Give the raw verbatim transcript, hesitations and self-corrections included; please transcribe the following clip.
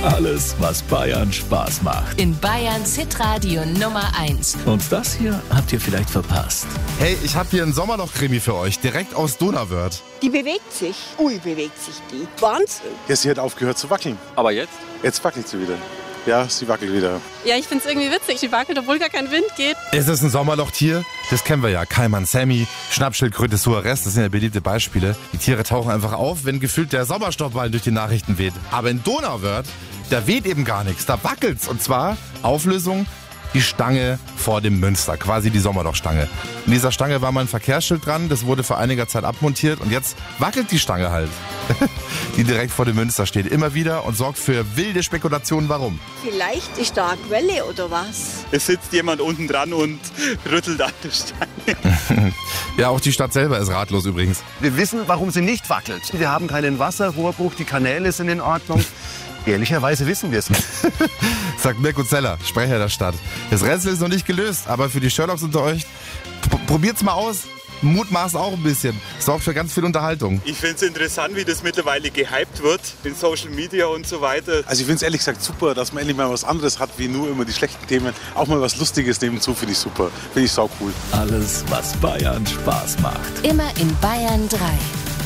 Alles, was Bayern Spaß macht. In Bayerns Hitradio Nummer eins. Und das hier habt ihr vielleicht verpasst. Hey, ich habe hier einen Sommerloch-Krimi für euch, direkt aus Donauwörth. Die bewegt sich. Ui, bewegt sich die. Wahnsinn. Ja, sie hat aufgehört zu wackeln. Aber jetzt? Jetzt wackelt sie wieder. Ja, sie wackelt wieder. Ja, ich find's irgendwie witzig. Sie wackelt, obwohl gar kein Wind geht. Ist es ein Sommerlochtier? Das kennen wir ja. Kaiman Sammy, Schnappschildkröte Suarez, das sind ja beliebte Beispiele. Die Tiere tauchen einfach auf, wenn gefühlt der Sommerstoffball durch die Nachrichten weht. Aber in Donauwörth, da weht eben gar nichts. Da wackelt's. Und zwar, Auflösung, die Stange vor dem Münster, quasi die Sommerlochstange. In dieser Stange war mal ein Verkehrsschild dran, das wurde vor einiger Zeit abmontiert und jetzt wackelt die Stange halt, die direkt vor dem Münster steht, immer wieder und sorgt für wilde Spekulationen. Warum? Vielleicht die starke Welle oder was? Es sitzt jemand unten dran und rüttelt an der Stange. Ja, auch die Stadt selber ist ratlos übrigens. Wir wissen, warum sie nicht wackelt. Wir haben keinen Wasserrohrbruch, die Kanäle sind in Ordnung. Ehrlicherweise wissen wir es nicht. Sagt Mirko Zeller, Sprecher der Stadt. Das Rätsel ist noch nicht gelöst, aber für die Sherlocks unter euch, probiert's mal aus. Mutmaß auch ein bisschen. Sorgt für ganz viel Unterhaltung. Ich finde es interessant, wie das mittlerweile gehypt wird in Social Media und so weiter. Also ich finde es ehrlich gesagt super, dass man endlich mal was anderes hat, wie nur immer die schlechten Themen. Auch mal was Lustiges nebenzu finde ich super. Finde ich sau cool. Alles, was Bayern Spaß macht. Immer in Bayern drei.